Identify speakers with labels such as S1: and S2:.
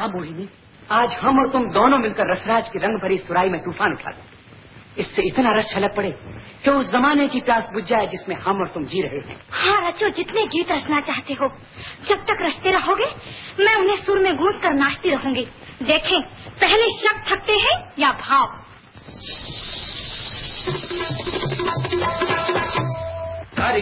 S1: हाँ मोहिनी, आज हम और तुम दोनों मिलकर रसराज की रंग भरी सुराई में तूफान उठा दें। इससे इतना रस छलक पड़े कि उस जमाने की प्यास बुझ जाए जिसमें हम और तुम जी रहे हैं।
S2: हाँ रचो, जितने गीत रचना चाहते हो। जब तक रचते रहोगे मैं उन्हें सुर में गूंथ कर नाचती रहूंगी। देखें पहले शब्द थकते हैं या भाव।